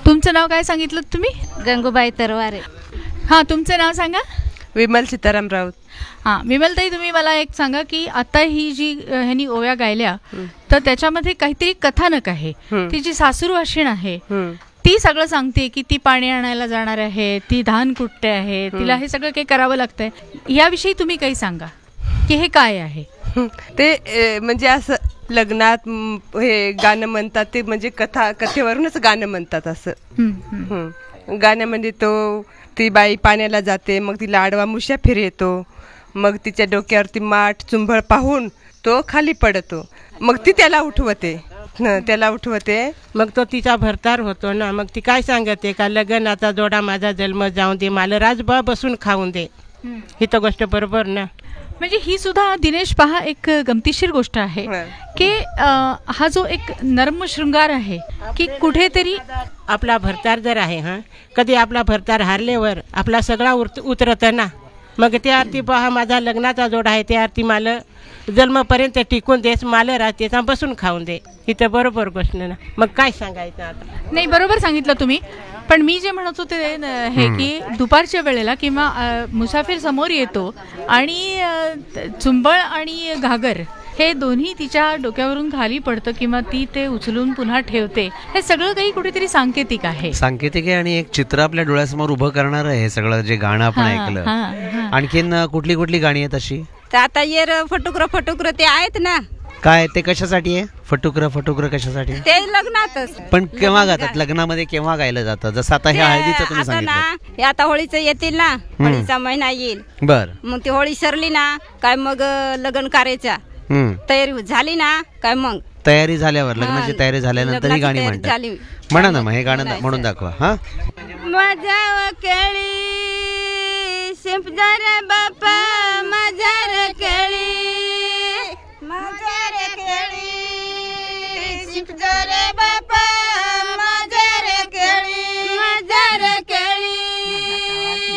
तुमचं नाव काय सांगितलं तुम्ही? गंगूबाई तरवारे. हां, तुमचं नाव सांगा. विमल सीताराम राऊत. हां, विमलताई, तुम्ही मला एक सांगा की आता ही जी ह्यांनी ओव्या गायल्या तर त्याच्यामध्ये काहीतरी कथानक आहे. तिची सासरू अशीण आहे, ती सगळं सांगते की ती पाणी आणायला जाणार आहे, ती धान कुटते आहे, तिला हे सगळं काही करावं लागतंय. याविषयी तुम्ही काही सांगा की हे काय आहे ते. म्हणजे असं लग्नात हे गाणं म्हणतात ते, म्हणजे कथेवरूनच गाणं म्हणतात असं. गाण्यामध्ये ती बाई पाण्याला जाते, मग तिला आडवा मुश्या फिर येतो, मग तिच्या डोक्यावरती माठ चुंबळ पाहून तो खाली पडतो, मग ती त्याला उठवते. मग तो तिचा भरतार होतो ना. मग ती काय सांगते का, लग्नाचा जोडा माझा जन्म जाऊन दे, मला राजबा बसून खाऊन दे. ही तर गोष्ट बरोबर ना. म्हणजे ही सुद्धा दिनेश पहा एक गमतीशीर गोष्ट आहे की हा जो एक नर्म शृंगार आहे की कुठेतरी आपला भरतार जर आहे, कधी आपला भरतार हारल्यावर आपला सगळा उतरत ना. मग त्या आरती पहा, माझा लग्नाचा जोड आहे, त्या आरती मला जन्मपर्यंत टिकून देस, मला रात्रीचा बसून खाऊन दे. ही तर बरोबर गोष्ट ना. मग काय सांगायचं आता. नाही, बरोबर सांगितलं तुम्ही. पण मी जे म्हणत होते हे की दुपारच्या वेळेला किंवा मुसाफिर समोर येतो आणि चुंबळ आणि घागर हे दोन्ही तिच्या डोक्यावरून खाली पडतं किंवा ती ते उचलून पुन्हा ठेवते. हे सगळं काही कुठेतरी सांकेतिक आहे. आणि एक चित्र आपल्या डोळ्यासमोर उभं करणार आहे हे सगळं जे गाणं आपण ऐकलं. आणखीन कुठली कुठली गाणी आहेत अशी? तर आता येर फटुकर ते आहेत ना. काय ते कशासाठी आहे? फटुकर कशासाठी? ते लग्नातच. पण केव्हा गातात? लग्नामध्ये केव्हा गायलं जातं? जसं आता हे हळदीचं तुम्ही आता ना, सांगितलं. हे आता होळीचं येतील ना, होळीचा महिना येईल. बर. मग ती होळी सरली ना काय, मग लग्न करायचा तयारी झाली ना काय, मग तयारी झाल्यावर, लग्नाची तयारी झाल्यानंतर ही गाणी म्हणतात. म्हणा ना, मग हे गाणं म्हणून दाखवा. हा. माझ्या केळी शिंपदार